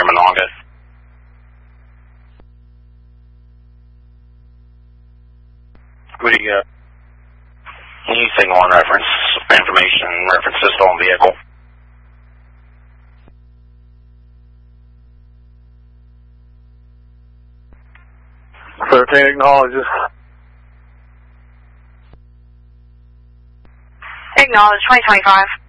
near Monongah. What do you got? Any signal on reference, information, reference to stolen vehicle. Thirteen acknowledges. Acknowledge 2025.